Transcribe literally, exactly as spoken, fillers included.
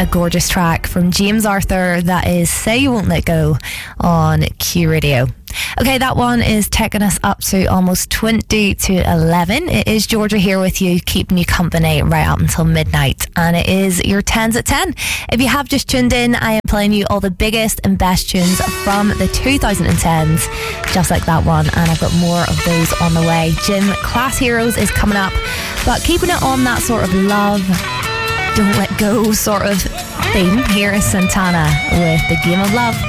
a gorgeous track from James Arthur. That is Say You Won't Let Go on Q Radio. Okay, that one is taking us up to almost twenty to eleven. It is Georgia here with you, keeping you company right up until midnight. And it is your tens at ten. If you have just tuned in, I am playing you all the biggest and best tunes from the twenty tens, just like that one. And I've got more of those on the way. Jim, Class Heroes is coming up. But keeping it on that sort of love, don't let go sort of theme, here is Santana with The Game of Love.